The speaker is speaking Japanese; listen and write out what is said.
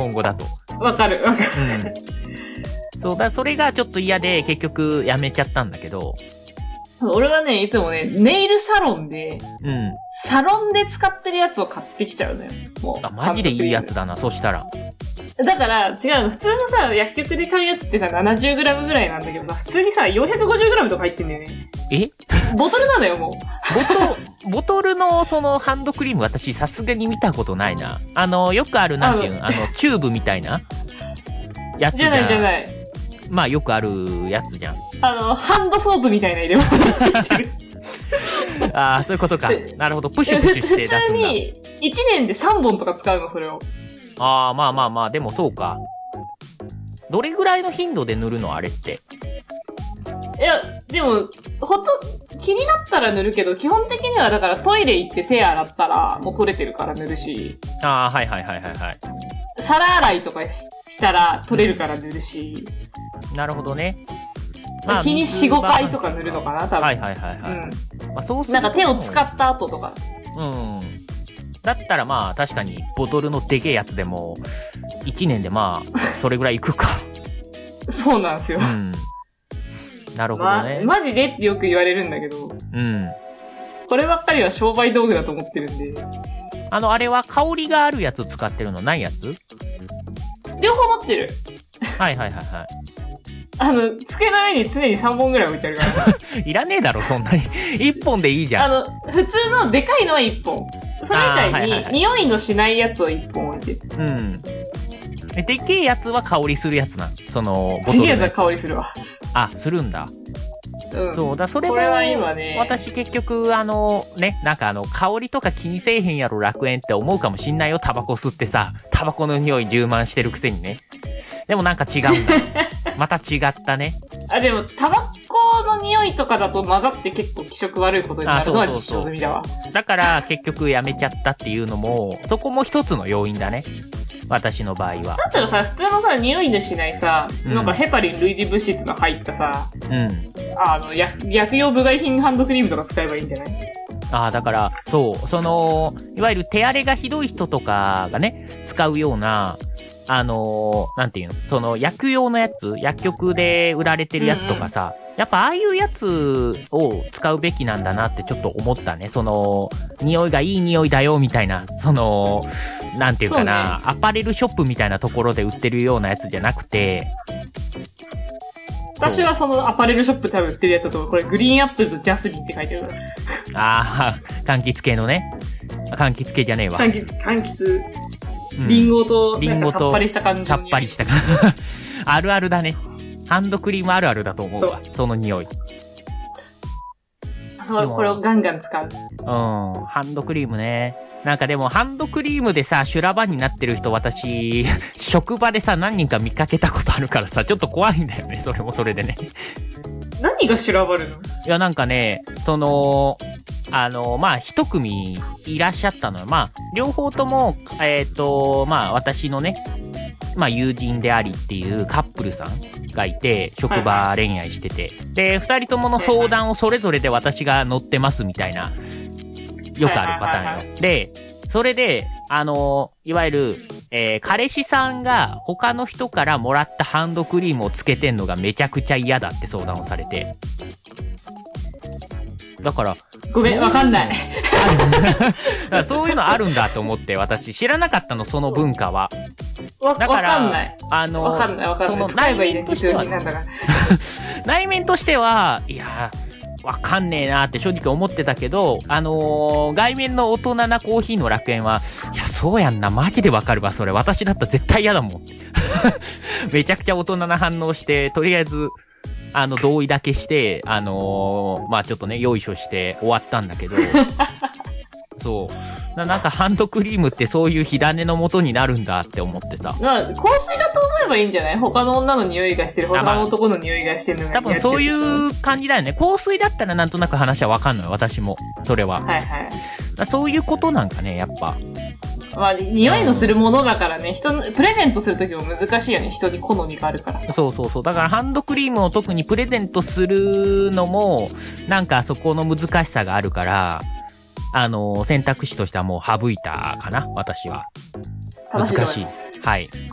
本語だと。 わかる。 そうだ、それがちょっと嫌で結局やめちゃったんだけど。 俺はね、いつもね、ネイルサロンで、サロンで使ってるやつを買ってきちゃうのよ。もう。 マジでいいやつだな、そしたら。 だから、違うの。普通のさ、薬局で買うやつってさ、70g ぐらいなんだけどさ、普通にさ、450g とか入ってんだよね。ボトルなのよ、もう。ボトルのそのハンドクリーム、私さすがに見たことないな。よくある、なんていうの、チューブみたいなやつじゃない。まあ、よくあるやつじゃん。 ハンドソープみたいな入れ物入ってる。 ああ、そういうことか。なるほど。プシュプシュして出すんだ。 普通に、1年で3本とか使うの、それを。 ああ、まあまあまあ、でもそうか。どれぐらいの頻度で塗るのあれって。 いや、でも、気になったら塗るけど、基本的にはだからトイレ行って手洗ったら、もう取れてるから塗るし。 ああ、はいはいはいはいはい。 皿洗いとかしたら取れるから塗るし。 なるほどね。 まあ、日に4、5回とか塗るのかな、多分。 はいはいはいはい。まあ、そうするとなんか手を使った後とか。 だったらまあ、確かに、ボトルのでけえやつでも、1年でまあ、それぐらいいくか。 そうなんですよ。 なるほどね。 マジでってよく言われるんだけど。こればっかりは商売道具だと思ってるんで。 あれは香りがあるやつ使ってるの？ないやつ？ 両方持ってる。 はいはいはいはい。 机の上に常に3本ぐらい置いてあるから。 いらねえだろ、そんなに。1本でいいじゃん。 普通のでかいのは1本。それ以外に、匂いのしないやつを1本置いてる。 でっけえやつは香りするやつな。その、 ボトル。でけえやつは香りするわ。 あ、するんだ。そうだ、それも、私結局、なんか香りとか気にせえへんやろ楽園って思うかもしんないよ、タバコ吸ってさ、タバコの匂い充満してるくせにね。でもなんか違うんだ。また違ったね。 でも、タバコの匂いとかだと混ざって結構気色悪いことになるのは実証済みだわ。 だから結局やめちゃったっていうのも、そこも一つの要因だね。私の場合は。 だったらさ、普通のさ、匂いのしないさ、なんかヘパリン類似物質の入ったさ、薬用部外品ハンドクリームとか使えばいいんじゃない？ だから、そう、いわゆる手荒れがひどい人とかがね、使うような、なんていうの、その薬用のやつ、薬局で売られてるやつとかさ、やっぱああいうやつを使うべきなんだなってちょっと思ったね。その、匂いがいい匂いだよみたいな、その、なんていうかな、アパレルショップみたいなところで売ってるようなやつじゃなくて、 私はそのアパレルショップで売ってるやつだと、これグリーンアップルとジャスミンって書いてるから。 柑橘系のね。柑橘系じゃねえわ。 柑橘。リンゴと、さっぱりした感じ。 さっぱりした感じ。あるあるだね。ハンドクリームあるあるだと思うわ。その匂い。 これをガンガン使う。 ハンドクリームね。なんかでもハンドクリームでさ、修羅場になってる人私、職場でさ、何人か見かけたことあるからさ、ちょっと怖いんだよね。それもそれでね。 何が修羅場るの？ いや、なんかね、その、まあ、一組いらっしゃったのよ。まあ、両方とも、まあ、私のね、まあ、友人でありっていうカップルさんがいて、職場恋愛してて。で、二人ともの相談をそれぞれで私が乗ってますみたいな、よくあるパターンよ。で、それで、いわゆる、彼氏さんが他の人からもらったハンドクリームをつけてんのがめちゃくちゃ嫌だって相談をされて。だから、 ごめん、わかんない。 そういうのあるんだと思って、私知らなかったの、その文化は。 だから、わかんない。わかんない。 その使えばいいね、普通になんだから。 内面としては、いやわかんねえなって正直思ってたけど、外面の大人なコーヒーの楽園は、いや、そうやんな、マジでわかるわ、それ。私だったら絶対嫌だもん。めちゃくちゃ大人な反応して、とりあえず、同意だけして、まあちょっとね、よいしょして終わったんだけど、そう。なんかハンドクリームってそういう火種の元になるんだって思ってさ。 香水だと思えばいいんじゃない？他の女の匂いがしてる、他の男の匂いがしてるのが多分そういう感じだよね。香水だったらなんとなく話はわかんない。私も。それは。 はいはい。 そういうことなんかね、やっぱ。 まあ、匂いのするものだからね、プレゼントするときも難しいよね。人に好みがあるからさ。 そうそうそう。だからハンドクリームを特にプレゼントするのも、なんかそこの難しさがあるから、選択肢としてはもう省いたかな、私は。難しい。はい。